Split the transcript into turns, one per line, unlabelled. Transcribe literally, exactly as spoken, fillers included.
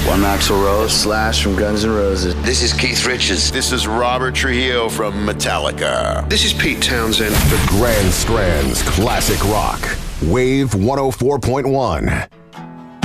I'm Axl Rose, Slash from Guns N' Roses.
This is Keith Richards.
This is Robert Trujillo from Metallica.
This is Pete Townsend.
The Grand Strand's classic rock. Wave one oh four point one.